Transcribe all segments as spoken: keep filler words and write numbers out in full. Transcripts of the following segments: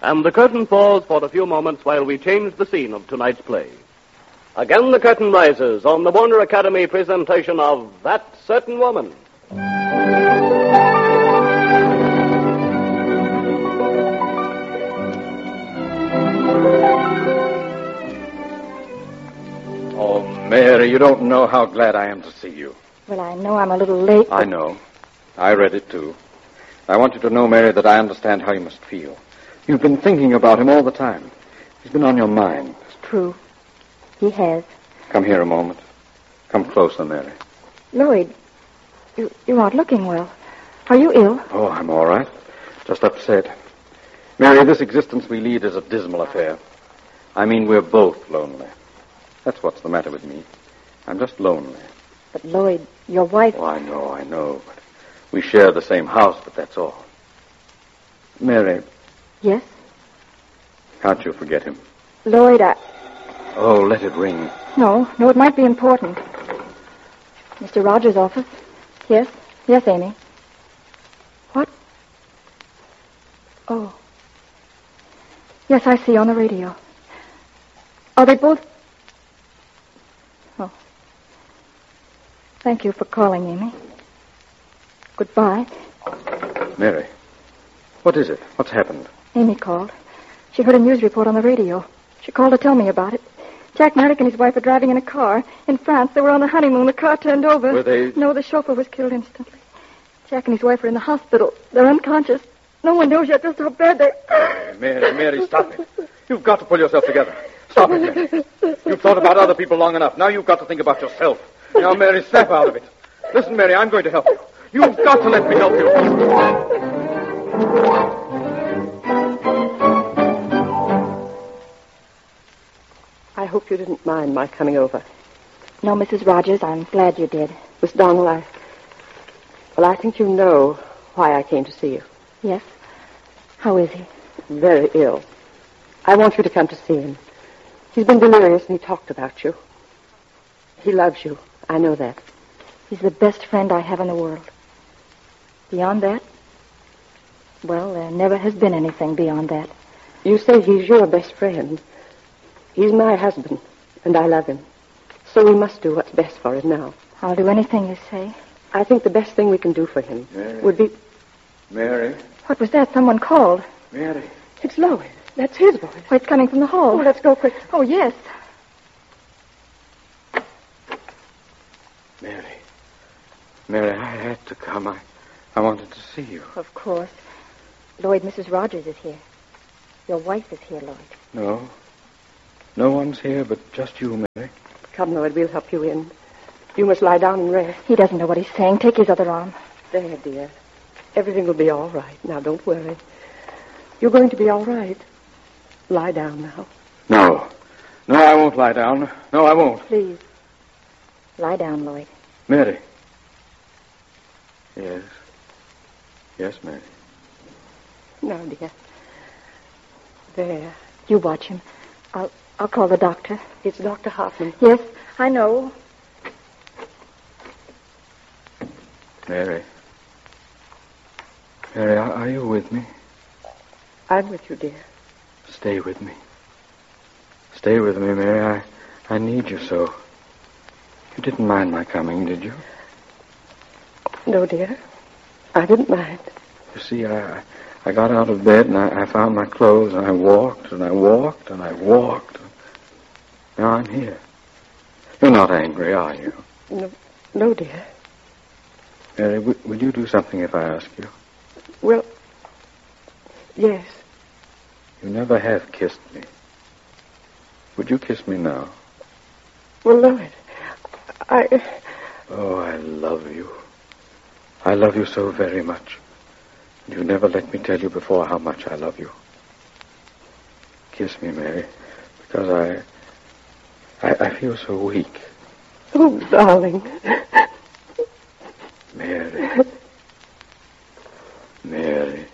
And the curtain falls for a few moments while we change the scene of tonight's play. Again the curtain rises on the Warner Academy presentation of That Certain Woman. Oh, Mary, you don't know how glad I am to see you. Well, I know I'm a little late. But... I know. I read it, too. I want you to know, Mary, that I understand how you must feel. You've been thinking about him all the time. He's been on your mind. It's true. He has. Come here a moment. Come closer, Mary. Lloyd, you, you aren't looking well. Are you ill? Oh, I'm all right. Just upset. Mary, this existence we lead is a dismal affair. I mean, we're both lonely. That's what's the matter with me. I'm just lonely. But, Lloyd, your wife... Oh, I know, I know. But we share the same house, but that's all. Mary. Yes? Can't you forget him? Lloyd, I... Oh, let it ring. No, no, it might be important. Mister Rogers' office? Yes? Yes, Amy. What? Oh. Yes, I see on the radio. Are they both... Oh. Thank you for calling, Amy. Goodbye. Mary, what is it? What's happened? Amy called. She heard a news report on the radio. She called to tell me about it. Jack Merrick and his wife were driving in a car. In France, they were on the honeymoon. The car turned over. Were they... No, the chauffeur was killed instantly. Jack and his wife are in the hospital. They're unconscious. No one knows yet just how bad they... Mary, Mary, Mary, stop it. You've got to pull yourself together. Stop it, Mary. You've thought about other people long enough. Now you've got to think about yourself. Now, Mary, snap out of it. Listen, Mary, I'm going to help you. You've got to let me help you. I hope you didn't mind my coming over. No, Missus Rogers, I'm glad you did. Miss Donald, I... Well, I think you know why I came to see you. Yes? How is he? Very ill. I want you to come to see him. He's been delirious and he talked about you. He loves you. I know that. He's the best friend I have in the world. Beyond that? Well, there never has been anything beyond that. You say he's your best friend. He's my husband, and I love him. So we must do what's best for him now. I'll do anything you say. I think the best thing we can do for him Mary. would be... Mary. What was that? Someone called. Mary. It's Lloyd. That's his voice. Oh, it's coming from the hall. Oh, let's go quick. Oh, yes. Mary. Mary, I had to come. I, I wanted to see you. Of course. Lloyd, Missus Rogers is here. Your wife is here, Lloyd. No. No one's here but just you, Mary. Come, Lloyd, we'll help you in. You must lie down and rest. He doesn't know what he's saying. Take his other arm. There, dear. Everything will be all right. Now, don't worry. You're going to be all right. Lie down now. No. No, I won't lie down. No, I won't. Please. Lie down, Lloyd. Mary. Yes. Yes, Mary. No, dear. There. You watch him. I'll I'll call the doctor. It's Doctor Hartman. Yes, I know. Mary. Mary, are, are you with me? I'm with you, dear. Stay with me. Stay with me, Mary. I, I need you so. You didn't mind my coming, did you? No, dear. I didn't mind. You see, I I got out of bed and I, I found my clothes and I walked and I walked and I walked. Now I'm here. You're not angry, are you? No, no, dear. Mary, w- will you do something if I ask you? Well, yes. You never have kissed me. Would you kiss me now? Well, Lloyd, I... Oh, I love you. I love you so very much. You never let me tell you before how much I love you. Kiss me, Mary, because I... I, I feel so weak. Oh, darling. Mary. Mary.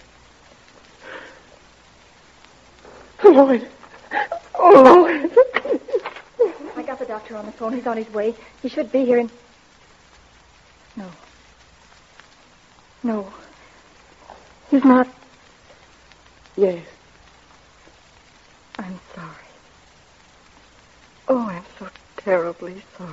Lloyd. Oh, Lloyd. I got the doctor on the phone. He's on his way. He should be here in... No. No. He's not... Yes. terribly sorry.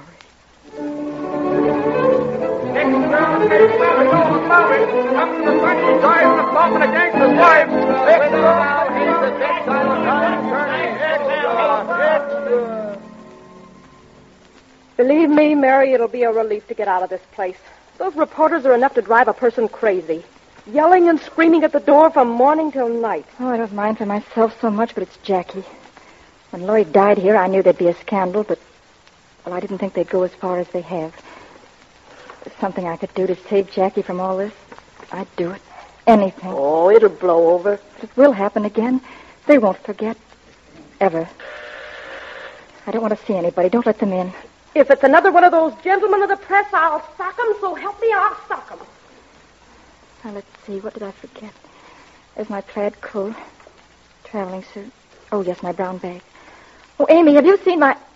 Believe me, Mary, it'll be a relief to get out of this place. Those reporters are enough to drive a person crazy. Yelling and screaming at the door from morning till night. Oh, I don't mind for myself so much, but it's Jackie. When Lloyd died here, I knew there'd be a scandal, but, well, I didn't think they'd go as far as they have. If there's something I could do to save Jackie from all this, I'd do it. Anything. Oh, it'll blow over. But it will happen again. They won't forget. Ever. I don't want to see anybody. Don't let them in. If it's another one of those gentlemen of the press, I'll sock 'em, so help me, I'll sock 'em. Now, let's see. What did I forget? There's my plaid coat. Traveling suit. Oh, yes, my brown bag. Oh, Amy, have you seen my...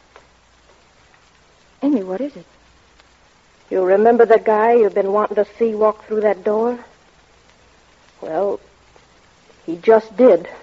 Amy, what is it? You remember the guy you've been wanting to see walk through that door? Well, he just did.